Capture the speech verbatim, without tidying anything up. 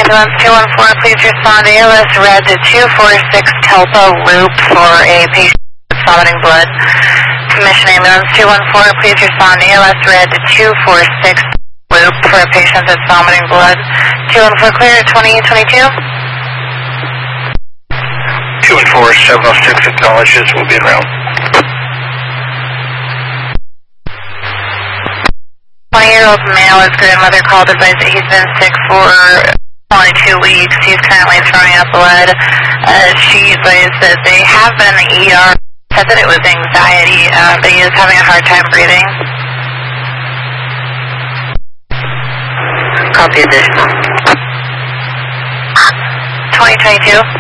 Ambulance two one four, please respond to A L S red to two four six Kelpa Loop for a patient with vomiting blood. Commission Ambulance two one four, please respond to A L S red to two four six Loop for a patient with vomiting blood. two one four clear, twenty twenty-two. two one four, seven oh six acknowledges, we'll be around. twenty-year-old male, his grandmother called, advised that he's been sick for only two weeks. He's currently throwing up blood. Uh, she advised that they have been in the E R. Said that it was anxiety, uh, but he is having a hard time breathing. Copy additional. twenty twenty-two.